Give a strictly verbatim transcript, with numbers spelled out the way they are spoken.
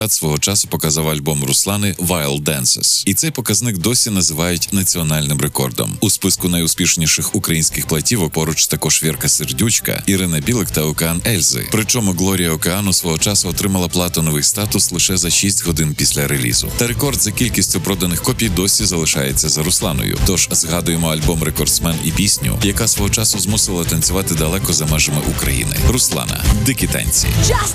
свого часу показав альбом Руслани «Wild Dances». І цей показник досі називають національним рекордом. У списку найуспішніших українських платівок поруч також Вірка Сердючка, Ірина Білик та Океан Ельзи. Причому Глорія Океану свого часу отримала платиновий статус лише за шість годин після релізу. Та рекорд за кількістю проданих копій досі залишається за Русланою. Тож згадуємо альбом «Рекордсмен» і пісню, яка свого часу змусила танцювати далеко за межами України. Руслана. Дикі танці.